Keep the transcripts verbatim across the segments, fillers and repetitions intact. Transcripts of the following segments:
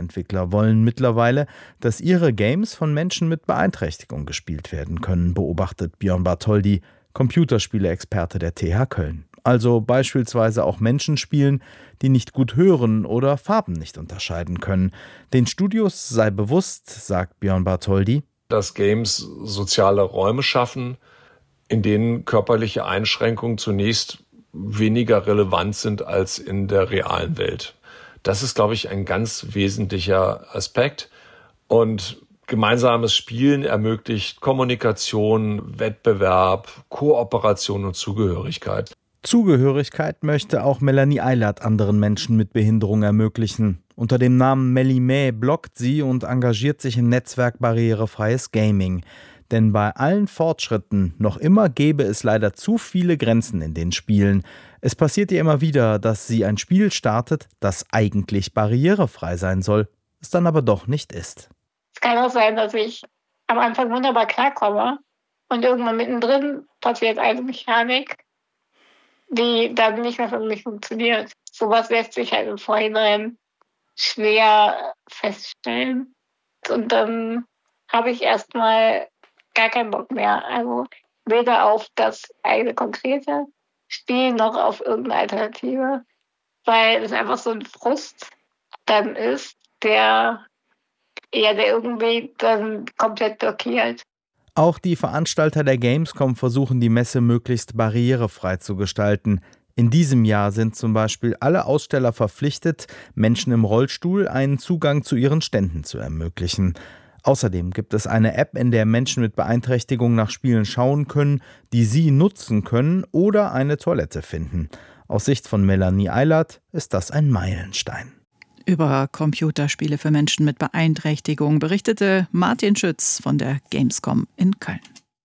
Spieleentwickler wollen mittlerweile, dass ihre Games von Menschen mit Beeinträchtigung gespielt werden können, beobachtet Björn Bartholdy, Computerspiele-Experte der T H Köln. Also beispielsweise auch Menschen spielen, die nicht gut hören oder Farben nicht unterscheiden können. Den Studios sei bewusst, sagt Björn Bartholdy, dass Games soziale Räume schaffen, in denen körperliche Einschränkungen zunächst weniger relevant sind als in der realen Welt. Das ist, glaube ich, ein ganz wesentlicher Aspekt. Und gemeinsames Spielen ermöglicht Kommunikation, Wettbewerb, Kooperation und Zugehörigkeit. Zugehörigkeit möchte auch Melanie Eilert anderen Menschen mit Behinderung ermöglichen. Unter dem Namen Mellimä bloggt sie und engagiert sich im Netzwerk Barrierefreies Gaming. Denn bei allen Fortschritten noch immer gäbe es leider zu viele Grenzen in den Spielen. Es passiert ihr immer wieder, dass sie ein Spiel startet, das eigentlich barrierefrei sein soll, es dann aber doch nicht ist. Es kann auch sein, dass ich am Anfang wunderbar klarkomme und irgendwann mittendrin passiert eine Mechanik, die dann nicht mehr für mich funktioniert. Sowas lässt sich halt im Vorhinein schwer feststellen. Und dann habe ich erstmal gar keinen Bock mehr. Also weder auf das eigene konkrete Spiel noch auf irgendeine Alternative. Weil es einfach so ein Frust dann ist, der, ja, der irgendwie dann komplett blockiert. Auch die Veranstalter der Gamescom versuchen, die Messe möglichst barrierefrei zu gestalten. In diesem Jahr sind zum Beispiel alle Aussteller verpflichtet, Menschen im Rollstuhl einen Zugang zu ihren Ständen zu ermöglichen. Außerdem gibt es eine App, in der Menschen mit Beeinträchtigung nach Spielen schauen können, die sie nutzen können oder eine Toilette finden. Aus Sicht von Melanie Eilert ist das ein Meilenstein. Über Computerspiele für Menschen mit Beeinträchtigung berichtete Martin Schütz von der Gamescom in Köln.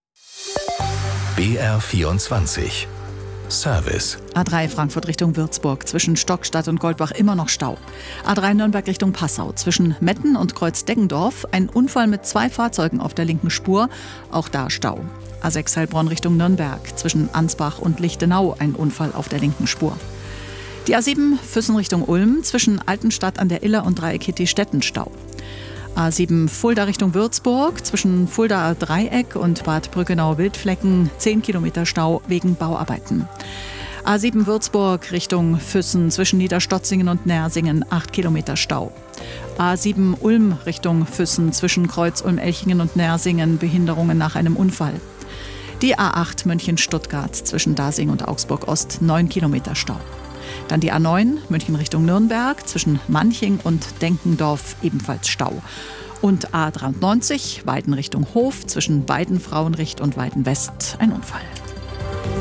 B R vierundzwanzig Service. A drei Frankfurt Richtung Würzburg, zwischen Stockstadt und Goldbach immer noch Stau. A drei Nürnberg Richtung Passau, zwischen Metten und Kreuz-Deggendorf ein Unfall mit zwei Fahrzeugen auf der linken Spur, auch da Stau. A sechs Heilbronn Richtung Nürnberg, zwischen Ansbach und Lichtenau ein Unfall auf der linken Spur. Die A sieben Füssen Richtung Ulm, zwischen Altenstadt an der Iller und Dreieck-Kitty-Stetten Stau. A sieben Fulda Richtung Würzburg, zwischen Fulda Dreieck und Bad Brückenau-Wildflecken zehn Kilometer Stau wegen Bauarbeiten. A sieben Würzburg Richtung Füssen, zwischen Niederstotzingen und Nersingen acht Kilometer Stau. A sieben Ulm Richtung Füssen, zwischen Kreuz-Ulm-Elchingen und Nersingen Behinderungen nach einem Unfall. Die A acht München-Stuttgart, zwischen Dasing und Augsburg-Ost neun Kilometer Stau. Dann die A neun München Richtung Nürnberg, zwischen Manching und Denkendorf ebenfalls Stau. Und A dreiundneunzig Weiden Richtung Hof, zwischen Weidenfrauenricht und Weidenwest ein Unfall.